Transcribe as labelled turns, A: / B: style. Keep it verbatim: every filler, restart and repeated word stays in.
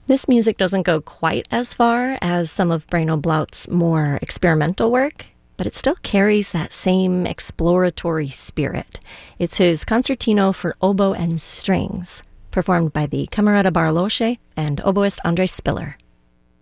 A: This music doesn't go quite as far as some of Braino Blaut's more experimental work, but it still carries that same exploratory spirit. It's his concertino for oboe and strings, performed by the Camerata Barlosche and oboist Andrei Spiller.